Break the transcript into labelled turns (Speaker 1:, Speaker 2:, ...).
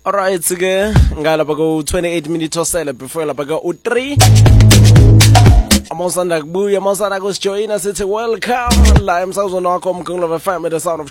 Speaker 1: Alright ke ngalapha ko 28 minutes osele before lapha ko u3 amosanda kubuya amosanda kusijoyina sithi welcome la emsazweni wakho umkhulu of FM the sound of